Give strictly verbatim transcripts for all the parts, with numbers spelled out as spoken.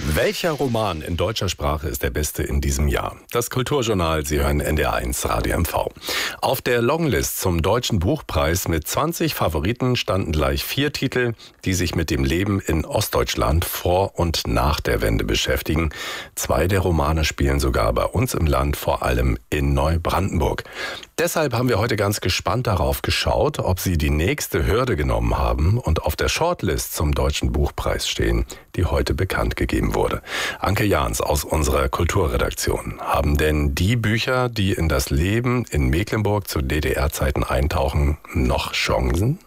Welcher Roman in deutscher Sprache ist der beste in diesem Jahr? Das Kulturjournal, Sie hören N D R eins Radio M V. Auf der Longlist zum Deutschen Buchpreis mit zwanzig Favoriten standen gleich vier Titel, die sich mit dem Leben in Ostdeutschland vor und nach der Wende beschäftigen. Zwei der Romane spielen sogar bei uns im Land, vor allem in Neubrandenburg. Deshalb haben wir heute ganz gespannt darauf geschaut, ob Sie die nächste Hürde genommen haben und auf der Shortlist zum Deutschen Buchpreis stehen, die heute bekannt gegeben wurde. Anke Jahns aus unserer Kulturredaktion. Haben denn die Bücher, die in das Leben in Mecklenburg zu D D R-Zeiten eintauchen, noch Chancen?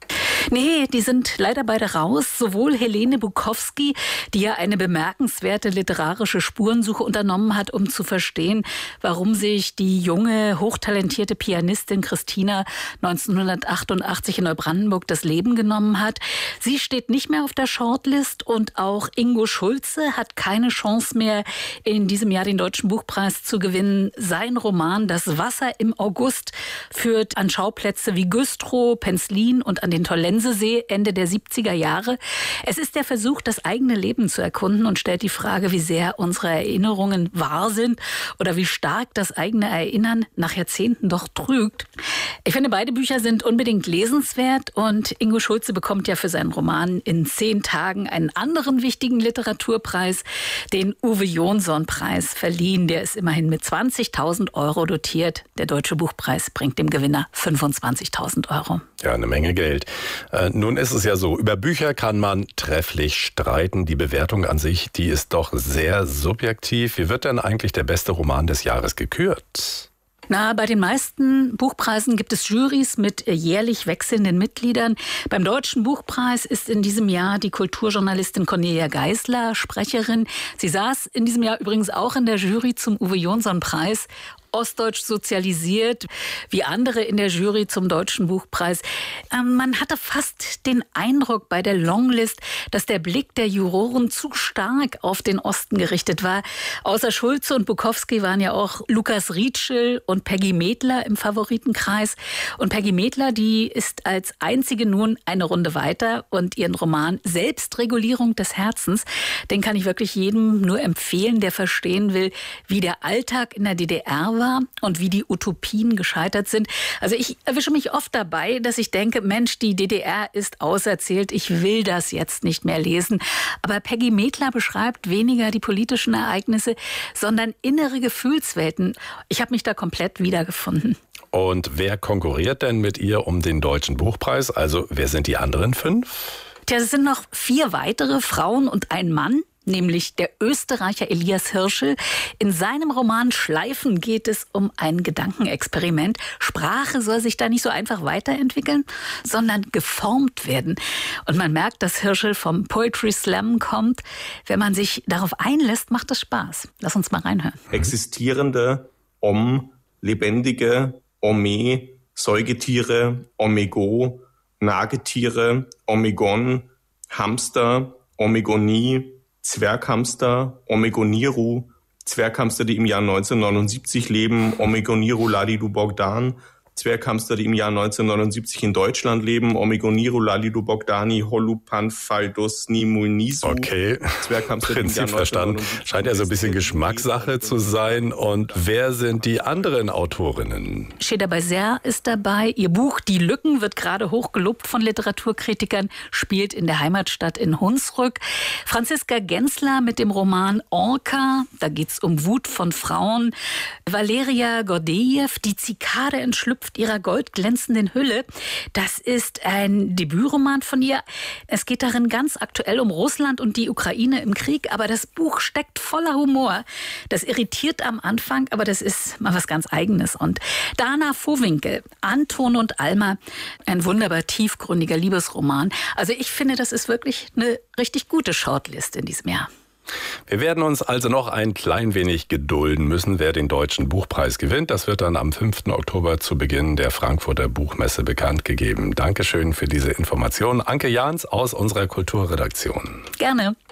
Nee, die sind leider beide raus. Sowohl Helene Bukowski, die ja eine bemerkenswerte literarische Spurensuche unternommen hat, um zu verstehen, warum sich die junge, hochtalentierte Pianistin Christina neunzehnhundertachtundachtzig in Neubrandenburg das Leben genommen hat. Sie steht nicht mehr auf der Shortlist und auch Ingo Schulze hat keine Chance mehr, in diesem Jahr den Deutschen Buchpreis zu gewinnen. Sein Roman Das Wasser im August führt an Schauplätze wie Güstrow, Penzlin und an den Tollensesee Ende der siebziger Jahre. Es ist der Versuch, das eigene Leben zu erkunden und stellt die Frage, wie sehr unsere Erinnerungen wahr sind oder wie stark das eigene Erinnern nach Jahrzehnten doch trügt. Ich finde, beide Bücher sind unbedingt lesenswert und Ingo Schulze bekommt ja für seinen Roman in zehn Tagen einen anderen wichtigen Literaturpreis, den Uwe-Jonsson-Preis, verliehen. Der ist immerhin mit zwanzigtausend Euro dotiert. Der Deutsche Buchpreis bringt dem Gewinner fünfundzwanzigtausend Euro. Ja, eine Menge Geld. Äh, nun ist es ja so, über Bücher kann man trefflich streiten. Die Bewertung an sich, die ist doch sehr subjektiv. Wie wird denn eigentlich der beste Roman des Jahres gekürt? Na, bei den meisten Buchpreisen gibt es Jurys mit jährlich wechselnden Mitgliedern. Beim Deutschen Buchpreis ist in diesem Jahr die Kulturjournalistin Cornelia Geisler Sprecherin. Sie saß in diesem Jahr übrigens auch in der Jury zum Uwe-Jonsson-Preis. Ostdeutsch sozialisiert, wie andere in der Jury zum Deutschen Buchpreis. Ähm, man hatte fast den Eindruck bei der Longlist, dass der Blick der Juroren zu stark auf den Osten gerichtet war. Außer Schulze und Bukowski waren ja auch Lukas Rietschel und Peggy Medler im Favoritenkreis. Und Peggy Medler, die ist als einzige nun eine Runde weiter und ihren Roman Selbstregulierung des Herzens, den kann ich wirklich jedem nur empfehlen, der verstehen will, wie der Alltag in der D D R war und wie die Utopien gescheitert sind. Also ich erwische mich oft dabei, dass ich denke, Mensch, die D D R ist auserzählt, ich will das jetzt nicht mehr lesen. Aber Peggy Medler beschreibt weniger die politischen Ereignisse, sondern innere Gefühlswelten. Ich habe mich da komplett wiedergefunden. Und wer konkurriert denn mit ihr um den Deutschen Buchpreis? Also wer sind die anderen fünf? Tja, es sind noch vier weitere Frauen und ein Mann, nämlich der Österreicher Elias Hirschel. In seinem Roman Schleifen geht es um ein Gedankenexperiment. Sprache soll sich da nicht so einfach weiterentwickeln, sondern geformt werden. Und man merkt, dass Hirschel vom Poetry Slam kommt. Wenn man sich darauf einlässt, macht es Spaß. Lass uns mal reinhören. Existierende, Om, lebendige, Ome, Säugetiere, Omego, Nagetiere, Omegon, Hamster, Omegonie, Zwerghamster, Omegoniru, Zwerghamster, die im Jahr neunzehnhundertneunundsiebzig leben, Omegoniru Lalidu Bogdan, Zwerghamster, die im Jahr neunzehnhundertneunundsiebzig in Deutschland leben, Omegoniru Lalidu Bogdani, Holupanfaldus Nimunisu. Okay, Prinzip verstanden. Scheint ja so ein bisschen Geschmackssache zu sein. Und wer sind die anderen Autorinnen? Sheda Baizer ist dabei. Ihr Buch Die Lücken wird gerade hochgelobt von Literaturkritikern, spielt in der Heimatstadt in Hunsrück. Franziska Gensler mit dem Roman Orca, da geht's um Wut von Frauen. Valeria Gordejew, Die Zikade entschlüpft ihrer goldglänzenden Hülle. Das ist ein Debütroman von ihr. Es geht darin ganz aktuell um Russland und die Ukraine im Krieg, aber das Buch steckt voller Humor. Das irritiert am Anfang, aber das ist mal was ganz Eigenes. Und Dana Vohwinkel, Anton und Alma, ein wunderbar tiefgründiger Liebesroman. Also ich finde, das ist wirklich eine richtig gute Shortlist in diesem Jahr. Wir werden uns also noch ein klein wenig gedulden müssen, wer den Deutschen Buchpreis gewinnt. Das wird dann am fünften Oktober zu Beginn der Frankfurter Buchmesse bekannt gegeben. Dankeschön für diese Information. Anke Jahns aus unserer Kulturredaktion. Gerne.